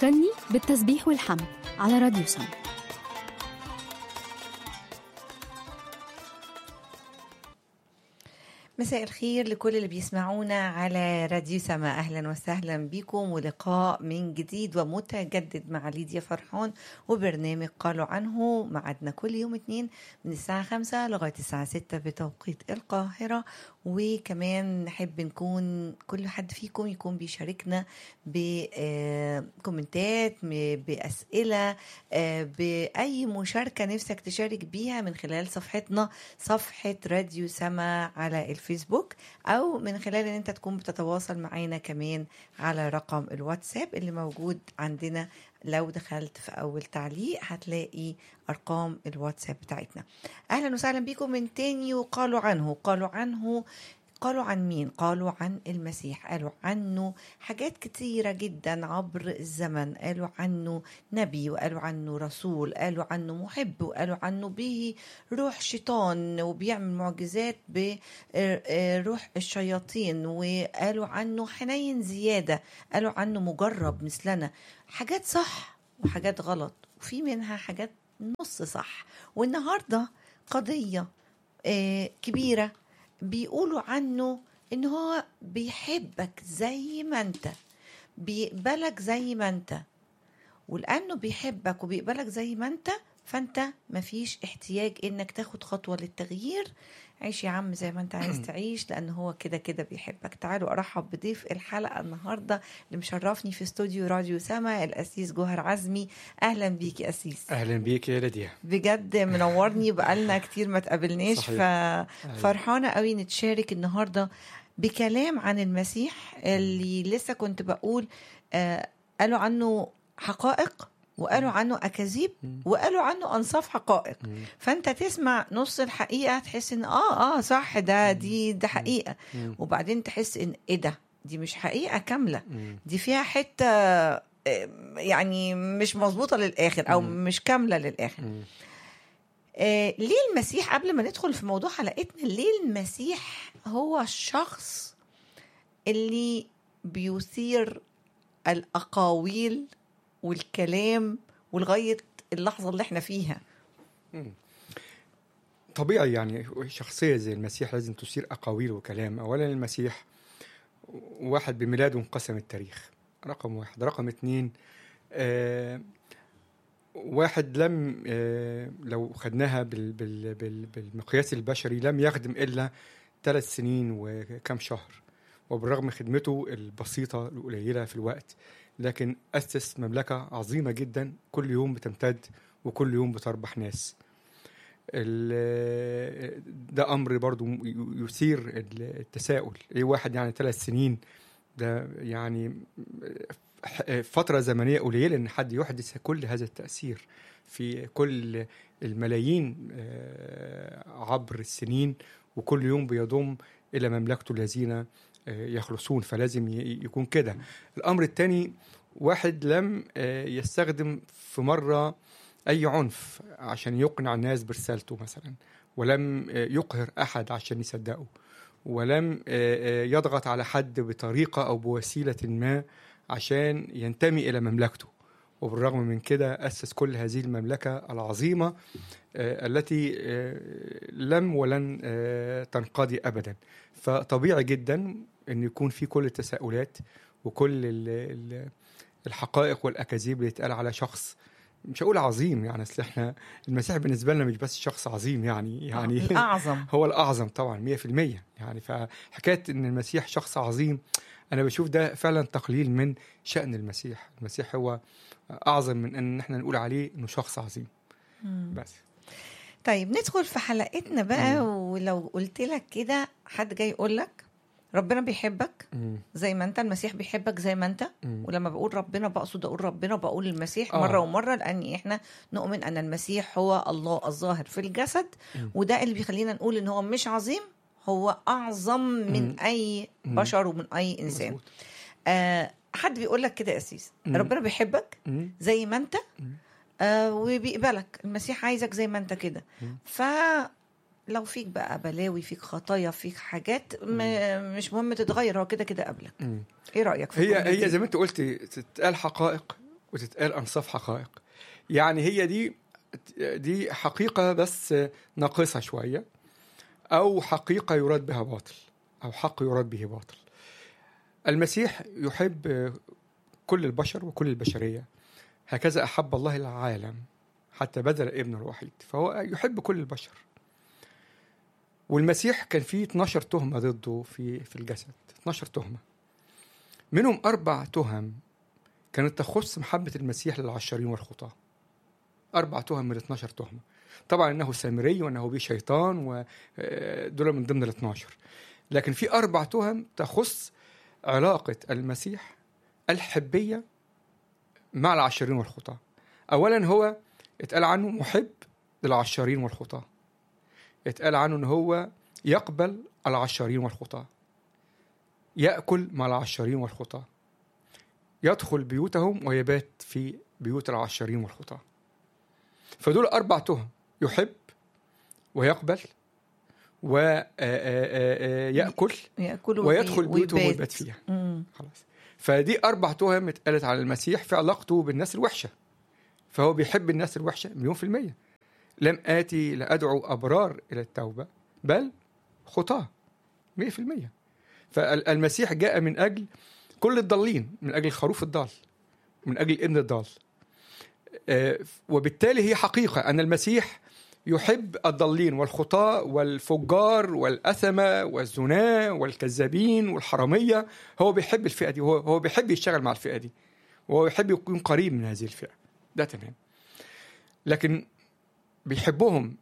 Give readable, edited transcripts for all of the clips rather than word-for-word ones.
غني بالتسبيح والحمد على راديو سما. مساء الخير لكل اللي بيسمعونا على راديو سما. أهلا وسهلا بكم ولقاء من جديد ومتجدد مع ليديا فرحان وبرنامج قالوا عنه. معدنا كل يوم اثنين من الساعة 5 لغاية الساعة 6 بتوقيت القاهرة. وكمان نحب نكون كل حد فيكم يكون بيشاركنا بكومنتات، بأسئلة، بأي مشاركة نفسك تشارك بيها من خلال صفحتنا، صفحة راديو سما على الفيسبوك، أو من خلال أن أنت تكون بتتواصل معنا كمان على رقم الواتساب اللي موجود عندنا. لو دخلت في أول تعليق هتلاقي أرقام الواتساب بتاعتنا. أهلا وسهلا بكم من تاني. وقالوا عنه، قالوا عن مين؟ قالوا عن المسيح. قالوا عنه حاجات كتيرة جدا عبر الزمن. قالوا عنه نبي، وقالوا عنه رسول، قالوا عنه محب، وقالوا عنه به روح شيطان وبيعمل معجزات بروح الشياطين، وقالوا عنه حنين زيادة، قالوا عنه مجرب مثلنا. حاجات صح وحاجات غلط، وفي منها حاجات نص صح. والنهاردة قضية كبيرة بيقولوا عنه إن هو بيحبك زي ما أنت، بيقبلك زي ما أنت. ولأنه بيحبك وبيقبلك زي ما أنت، فأنت مفيش احتياج إنك تاخد خطوة للتغيير. عيش يا عم زي ما أنت عايز تعيش، لأن هو كده كده بيحبك. تعالوا أرحب بضيف الحلقة النهاردة اللي مشرفني في استوديو راديو سما، الأسيس جوهر عزمي. أهلا بيك يا أسيس. أهلا بيك يا ليديا، بجد منورني، بقالنا كتير ما تقابلناش، ففرحانة قوي نتشارك النهاردة بكلام عن المسيح اللي لسه كنت بقول قالوا عنه حقائق، وقالوا عنه أكاذيب، وقالوا عنه أنصاف حقائق. فأنت تسمع نص الحقيقة تحس إن صح، ده حقيقة، وبعدين تحس إن إيه ده، دي مش حقيقة كاملة، دي فيها حتة يعني مش مظبوطة للآخر أو مش كاملة للآخر. ليه المسيح، قبل ما ندخل في موضوع حلقتنا، ليه المسيح هو الشخص اللي بيثير الأقاويل والكلام ولغاية اللحظة اللي احنا فيها؟ طبيعي يعني شخصية زي المسيح لازم تثير أقاويل وكلام. أولا المسيح واحد بميلاده انقسم التاريخ، رقم واحد. رقم اتنين، واحد لم لو خدناها بالمقياس البشري لم يخدم إلا 3 سنين وكم شهر، وبالرغم خدمته البسيطة القليلة في الوقت، لكن أسس مملكة عظيمة جدا كل يوم بتمتد وكل يوم بتربح ناس. ده أمر برضو يثير التساؤل. إيه واحد يعني 3 سنين، ده يعني فترة زمنية قليلة إن حد يحدث كل هذا التأثير في كل الملايين عبر السنين، وكل يوم بيضم إلى مملكته الذين يخلصون. فلازم يكون كده. الأمر الثاني، واحد لم يستخدم في مرة أي عنف عشان يقنع الناس برسالته مثلا، ولم يقهر أحد عشان يصدقه، ولم يضغط على حد بطريقة أو بوسيلة ما عشان ينتمي إلى مملكته. وبالرغم من كده أسس كل هذه المملكة العظيمة التي لم ولن تنقضي أبدا. فطبيعي جدا أن يكون في كل التساؤلات وكل الحقائق والأكاذيب اللي يتقال على شخص، مش هقول عظيم يعني، أصل احنا المسيح بالنسبة لنا مش بس شخص عظيم يعني الأعظم هو الأعظم طبعا 100%. يعني فحكاية أن المسيح شخص عظيم، أنا بشوف ده فعلا تقليل من شأن المسيح. المسيح هو أعظم من أن احنا نقول عليه أنه شخص عظيم. بس طيب ندخل في حلقتنا بقى. ولو قلت لك كده، حد جاي يقول لك ربنا بيحبك زي ما انت، المسيح بيحبك زي ما انت. ولما بقول ربنا بقصد اقول ربنا، بقول المسيح مرة ومرة، لان احنا نؤمن ان المسيح هو الله الظاهر في الجسد. وده اللي بيخلينا نقول ان هو مش عظيم، هو اعظم من اي بشر ومن اي انسان. حد بيقول لك كده يا أسيس، ربنا بيحبك زي ما انت وبيقبلك، المسيح عايزك زي ما انت كده. فلو فيك بقى بلاوي، فيك خطايا، فيك حاجات مش مهم تتغير، هو كده كده قبلك. ايه رأيك في هي زي ما انت قلت تتقال حقائق وتتقال أنصاف حقائق. يعني هي دي حقيقة بس ناقصة شوية، أو حقيقة يراد بها باطل، أو حق يراد به باطل. المسيح يحب كل البشر وكل البشرية، هكذا أحب الله العالم حتى بذل ابنه الوحيد، فهو يحب كل البشر. والمسيح كان فيه 12 تهمة ضده في الجسد، 12 تهمة، منهم 4 تهم كانت تخص محبة المسيح للعشارين والخطاة. 4 تهم من 12 تهمة. طبعا أنه سامري وأنه به شيطان، ودول من ضمن 12. لكن في 4 تهم تخص علاقة المسيح الحبية مع العشارين والخطاة. أولا هو اتقال عنه محب للعشارين والخطاة، اتقال عنه أنه هو يقبل العشارين والخطاة، يأكل مع العشارين والخطاة، يدخل بيوتهم ويبات في بيوت العشارين والخطاة. فدول 4 تهم: يحب ويقبل ويأكل ويدخل بيوتهم ويبات فيها. خلاص. فدي 4 تهم اتقالت على المسيح في علاقته بالناس الوحشة. فهو بيحب الناس الوحشة 100%. لم آتي لأدعو أبرار إلى التوبة بل خطاة 100%. فالمسيح جاء من أجل كل الضالين، من أجل الخروف الضال، من أجل الابن الضال. وبالتالي هي حقيقة أن المسيح يحب الضالين والخطاة والفجار والأثمة والزنا والكذابين والحرامية. هو بيحب الفئة دي، هو بيحب يشتغل مع الفئة دي، وهو يحب يكون قريب من هذه الفئة. ده تمام. لكن بيحبهم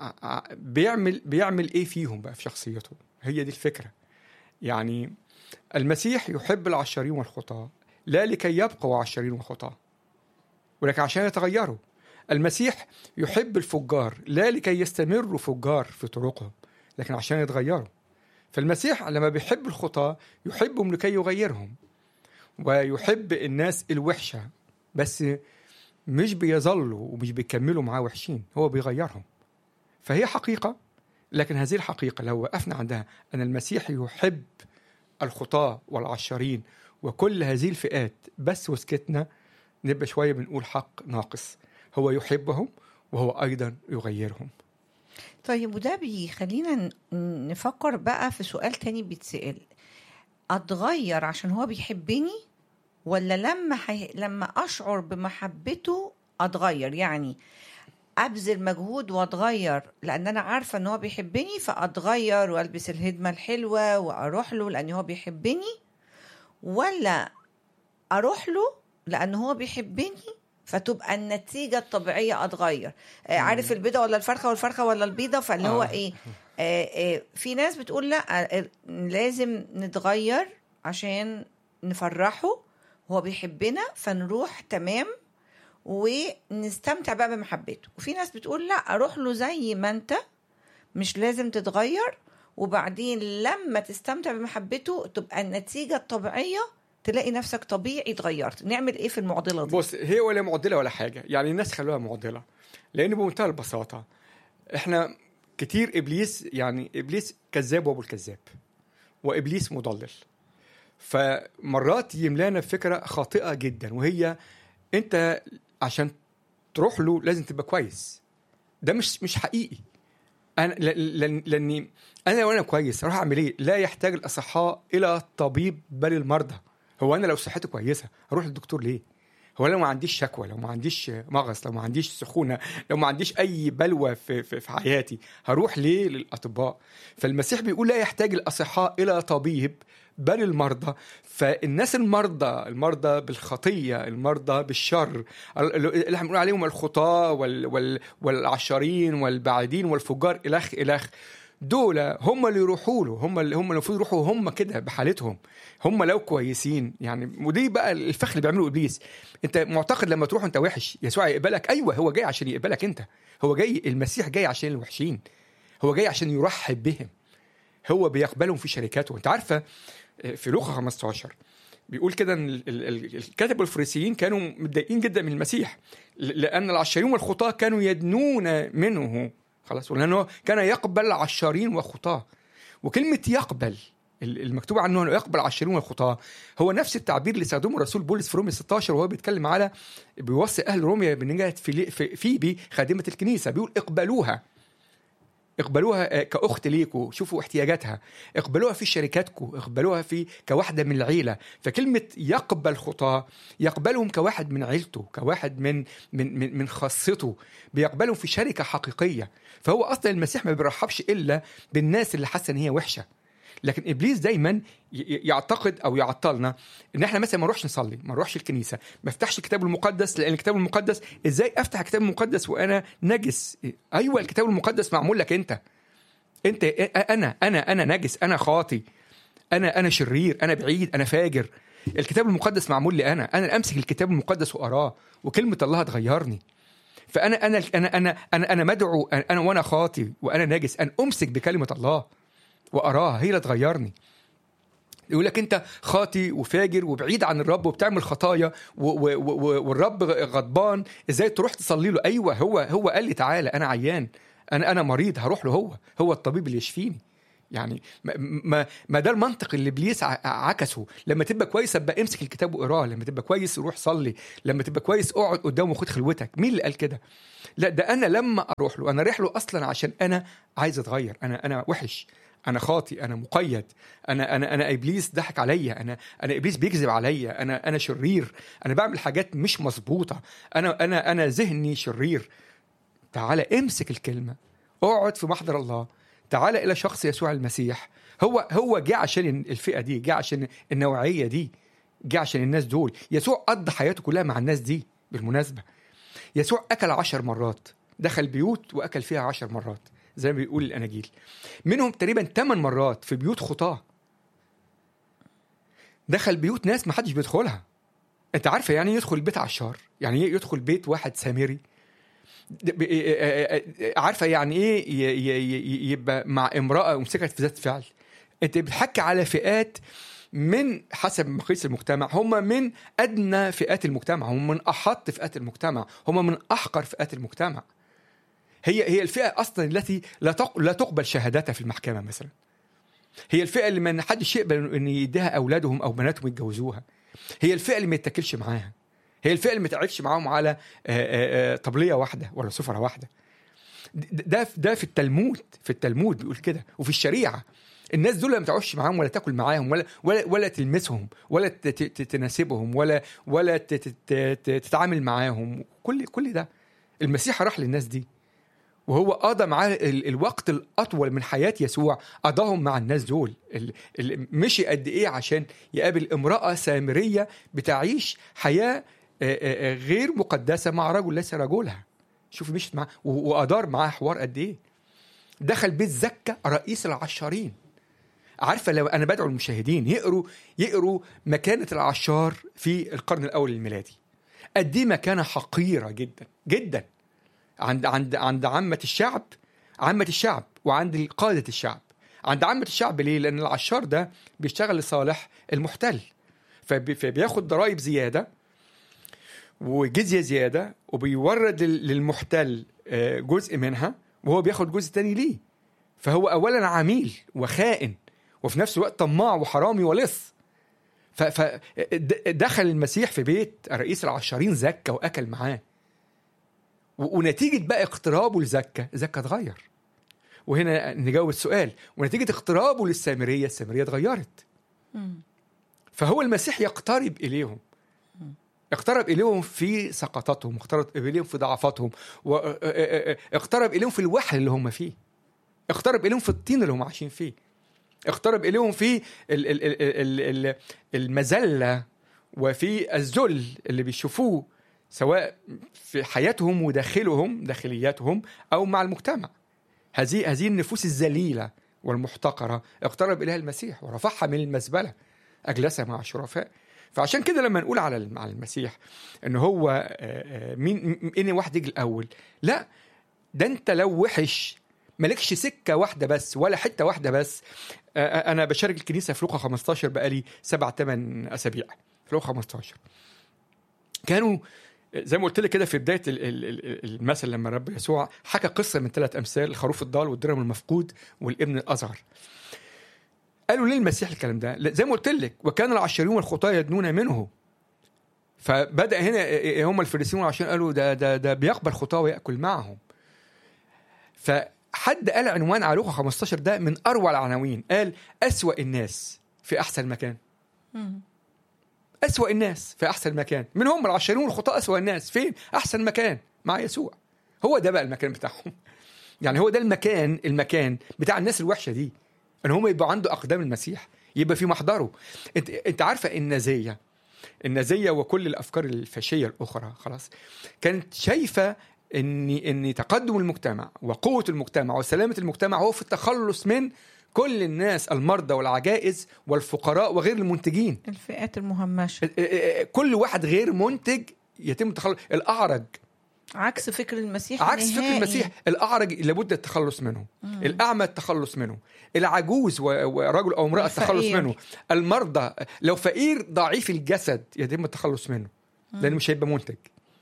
بيعمل ايه فيهم بقى في شخصيتهم؟ هي دي الفكرة. يعني المسيح يحب العشارين والخطاة لا لكي يبقوا عشارين وخطاة، ولكن عشان يتغيروا. المسيح يحب الفجار لا لكي يستمروا فجار في طرقهم، لكن عشان يتغيروا. فالمسيح لما بيحب الخطاة يحبهم لكي يغيرهم، ويحب الناس الوحشة بس مش بيظلوا ومش بيكملوا معاه وحشين، هو بيغيرهم. فهي حقيقة. لكن هذه الحقيقة لو وقفنا عندها أن المسيح يحب الخطاة والعشارين وكل هذه الفئات بس وسكتنا، نبقى شوية بنقول حق ناقص. هو يحبهم وهو أيضا يغيرهم. طيب، وده بيخلينا نفكر بقى في سؤال تاني بيتسأل: أتغير عشان هو بيحبني، ولا لما أشعر بمحبته أتغير؟ يعني أبذل مجهود وأتغير لأن أنا عارفة أنه هو بيحبني فأتغير وألبس الهدمة الحلوة وأروح له لأنه هو بيحبني، ولا أروح له لأنه هو بيحبني فتبقى النتيجة الطبيعية أتغير؟ عارف البيضة ولا الفرخة، والفرخة ولا البيضة؟ فاللي هو في ناس بتقول لا، لازم نتغير عشان نفرحه، هو بيحبنا فنروح تمام ونستمتع بقى بمحبته. وفي ناس بتقول لا، أروح له زي ما أنت، مش لازم تتغير، وبعدين لما تستمتع بمحبته تبقى النتيجة الطبيعية تلاقي نفسك طبيعي اتغيرت. نعمل ايه في المعضلة دي؟ بص، هي ولا معضلة ولا حاجة. يعني الناس خلوها معضلة، لأن بمنتهى البساطة احنا كتير إبليس كذاب وابو الكذاب، وإبليس مضلل. فمرات يملانا فكرة خاطئة جدا، وهي انت عشان تروح له لازم تبقى كويس. ده مش حقيقي. لاني انا لو انا كويس اروح اعمل ايه؟ لا يحتاج الاصحاء الى طبيب بل المرضى. هو انا لو صحتي كويسه اروح للدكتور ليه؟ هو لو ما عنديش شكوى، لو ما عنديش مغص، لو ما عنديش سخونه، لو ما عنديش اي بلوى في حياتي، هروح ليه للاطباء؟ فالمسيح بيقول لا يحتاج الاصحاء الى طبيب بل المرضى. فالناس المرضى بالخطيه، المرضى بالشر، اللي احنا بنقول عليهم الخطاة والعشارين والبعيدين والفجار الخ، دول هم اللي يروحوا له، هم اللي المفروض يروحوا هم كده بحالتهم، هم لو كويسين. يعني ودي بقى الفخ اللي بيعمله ابليس. انت معتقد لما تروح انت وحش يسوع يقبلك؟ ايوه، هو جاي عشان يقبلك انت. هو جاي، المسيح جاي عشان الوحشين، هو جاي عشان يرحب بهم، هو بيقبلهم في شركاته. انت عارفه في لوقا 15 بيقول كده ان الكتبة الفريسيين كانوا متضايقين جدا من المسيح، لان العشارين والخطاة كانوا يدنون منه. خلاص، ولانه كان يقبل عشارين وخطاة. وكلمة يقبل المكتوب عنه انه يقبل 20 الخطاه، هو نفس التعبير اللي استخدمه الرسول بولس في رومية 16 وهو بيتكلم على بيوصي اهل رومية بنجاة فيبي خادمه الكنيسه، بيقول اقبلوها كأخت ليكوا، شوفوا احتياجاتها، اقبلوها في شركاتكم، اقبلوها في كواحدة من العيلة. فكلمة يقبل خطاة يقبلهم كواحد من عيلته، كواحد من خاصته، بيقبلهم في شركة حقيقية. فهو أصلا المسيح ما بيرحبش إلا بالناس اللي حاسة إن هي وحشة. لكن إبليس دايما يعتقد أو يعطلنا إن إحنا مثلا ما نروحش نصلي، ما نروحش الكنيسة، ما افتحش الكتاب المقدس، لأن الكتاب المقدس إزاي أفتح الكتاب المقدس وأنا نجس؟ أيوة الكتاب المقدس معمول لك أنت أنا نجس، أنا خاطي، أنا شرير، أنا بعيد، أنا فاجر. الكتاب المقدس معمول لي أنا أمسك الكتاب المقدس وأراه، وكلمة الله تغيرني. فأنا أنا أنا أنا أنا, أنا مدعو أنا وأنا خاطي وأنا نجس أن أمسك بكلمة الله وأراها، هي اللي تغيرني. يقول لك أنت خاطي وفاجر وبعيد عن الرب وبتعمل خطايا والرب غضبان، إزاي تروح تصلي له؟ أيوة هو قال لي تعالى، أنا عيان، أنا مريض، هروح له، هو الطبيب اللي يشفيني. يعني ما ده المنطق اللي إبليس عكسه. لما تبقى كويس ابقى امسك الكتاب واقراه، لما تبقى كويس روح صلي، لما تبقى كويس اقعد قدامه وخد خلوتك. مين اللي قال كده؟ لا، ده انا لما اروح له، انا رايح له اصلا عشان انا عايز اتغير، انا وحش، انا خاطي، انا مقيد، انا ابليس ضحك عليا، انا ابليس بيكذب عليا، انا شرير، انا بعمل حاجات مش مظبوطه، انا ذهني شرير. تعالى امسك الكلمه، اقعد في محضر الله، تعالى الى شخص يسوع المسيح. هو جاء عشان الفئه دي، جاء عشان النوعيه دي، جاء عشان الناس دول. يسوع قضى حياته كلها مع الناس دي. بالمناسبه يسوع اكل 10 مرات، دخل بيوت واكل فيها 10 مرات زي ما بيقول الاناجيل، منهم تقريبا 8 مرات في بيوت خطاه. دخل بيوت ناس ما حدش بيدخلها. انت عارفه يعني يدخل بيت عشار؟ يعني يدخل بيت واحد سامري؟ عارفه يعني ايه يبقى مع امراه ومسكت في ذات فعل؟ انت بتحكي على فئات من حسب مقياس المجتمع، هم من ادنى فئات المجتمع، هم من احط فئات المجتمع، هم من احقر فئات المجتمع. هي الفئه اصلا التي لا تقبل شهادتها في المحكمه مثلا. هي الفئه اللي ما حدش يقبل ان يديها اولادهم او بناتهم يتجوزوها. هي الفئه اللي ما يتاكلش معاها. هي الفئه اللي ما تقعدش معاهم على طبليه واحده ولا سفره واحده. ده في التلمود بيقول كده، وفي الشريعه. الناس دول ما تقعدش معاهم ولا تاكل معاهم ولا تلمسهم ولا تناسبهم ولا تتعامل معاهم. كل ده المسيح راح للناس دي، وهو قضى معاه الوقت الأطول من حياة يسوع، قضاهم مع الناس دول. مشي قد إيه عشان يقابل امرأة سامرية بتعيش حياة غير مقدسة مع رجل ليس رجلها. شوفوا مشيت معاه وأدار معاه حوار قد إيه. دخل بيت زكا رئيس العشارين. عارفة لو أنا بدعو المشاهدين يقروا مكانة العشار في القرن الأول الميلادي، قد إيه مكانة حقيرة جدا جدا عند عامة الشعب وعند قادة الشعب. عند عامة الشعب ليه؟ لأن العشار ده بيشتغل لصالح المحتل، فبياخد ضرائب زيادة وجزية زيادة، وبيورد للمحتل جزء منها، وهو بياخد جزء تاني ليه. فهو أولا عميل وخائن، وفي نفس الوقت طماع وحرامي ولص. فدخل المسيح في بيت رئيس العشارين زكا وأكل معاه، ونتيجة بقى اقترابه لزكا اتغير. وهنا نجاوب السؤال، ونتيجة اقترابه للسامرية اتغيرت. فهو المسيح يقترب إليهم في سقطاتهم، اقترب إليهم في ضعفاتهم، واقترب إليهم في الوحل اللي هم فيه، اقترب إليهم في الطين اللي هم عايشين فيه، اقترب إليهم في المذلة وفي الذل اللي بيشوفوه سواء في حياتهم داخلياتهم أو مع المجتمع. هذه النفوس الذليلة والمحتقرة اقترب إليها المسيح ورفعها من المزبلة، أجلسها مع الشرفاء. فعشان كده لما نقول على المسيح إن هو إني واحد يجي الأول، لا، ده أنت لو وحش مالكش سكة واحدة بس ولا حتة واحدة بس. أنا بشارك الكنيسة في لوقا 15 بقالي 7-8 أسابيع. في لوقا 15 كانوا زي ما قلت لك كده في بداية المثل، لما الرب يسوع حكى قصة من 3 أمثال: الخروف الضال والدرهم المفقود والابن الأصغر. قالوا ليه المسيح الكلام ده؟ زي ما قلت لك، وكان العشريون والخطاة يدنون منه. فبدأ هنا هم الفريسيين والعشريون قالوا ده بيقبل خطاة ويأكل معهم. فحد قال عنوان على لوقا 15 ده من أروع العناوين، قال أسوأ الناس في أحسن مكان. أسوأ الناس في أحسن مكان. من هم العشريون والخطاة أسوأ الناس فين؟ أحسن مكان مع يسوع. هو ده بقى المكان بتاعهم. يعني هو ده المكان بتاع الناس الوحشة دي، ان هم يبقوا عنده اقدام المسيح، يبقى في محضره. انت عارفه النازيه وكل الافكار الفاشيه الاخرى خلاص كانت شايفه ان تقدم المجتمع وقوه المجتمع وسلامه المجتمع هو في التخلص من كل الناس، المرضى والعجائز والفقراء وغير المنتجين، الفئات المهمشه. كل واحد غير منتج يتم التخلص. الاعرج عكس فكر المسيح، عكس فكر المسيح. الأعرج لابد التخلص منه، الأعمى التخلص منه، العجوز ورجل أو امرأة التخلص منه، المرضى لو فقير ضعيف الجسد يتم التخلص منه لأنه مش هيبقى منتج.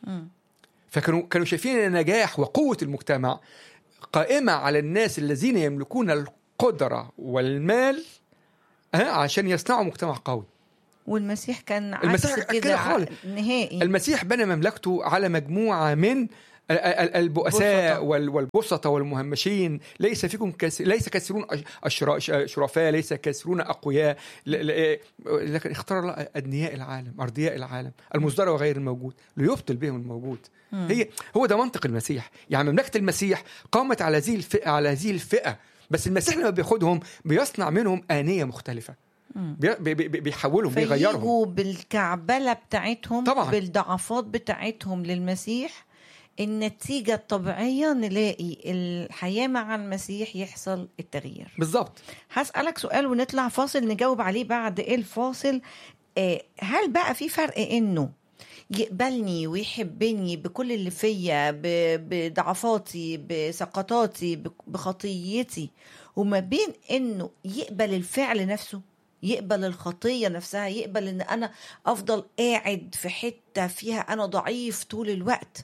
فكانوا شايفين أن النجاح وقوة المجتمع قائمة على الناس الذين يملكون القدرة والمال عشان يصنعوا مجتمع قوي. والمسيح كان عكس كده نهائي. المسيح بنى مملكته على مجموعة من البؤساء والبسطة والمهمشين. ليس كثيرون شرفاء، ليس كثيرون أقوياء، لكن اختار الله أدنياء العالم، أرضياء العالم، المصدر وغير الموجود ليبطل بهم الموجود. هو ده منطق المسيح. يعني مملكة المسيح قامت على هذه الفئة، بس المسيح لما بياخدهم بيصنع منهم آنية مختلفة، بيحولهم، بيغيرهم، فيجوا بالكعبلة بتاعتهم طبعا، بالضعفات بتاعتهم للمسيح. النتيجة الطبيعية نلاقي الحياة مع المسيح يحصل التغيير. بالضبط. هسألك سؤال ونطلع فاصل نجاوب عليه بعد الفاصل. هل بقى في فرق انه يقبلني ويحبني بكل اللي فيا، بضعفاتي، بسقطاتي، بخطيتي، وما بين انه يقبل الفعل نفسه، يقبل الخطية نفسها، يقبل ان انا افضل قاعد في حتة فيها انا ضعيف طول الوقت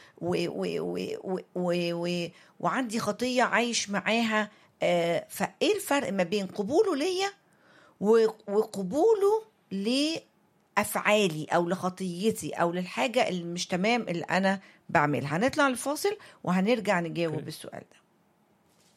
وعندي خطية عايش معاها؟ فايه الفرق ما بين قبوله ليا وقبوله لأفعالي او لخطيتي او للحاجة اللي مش تمام اللي انا بعملها؟ هنطلع الفاصل وهنرجع نجاوب السؤال ده.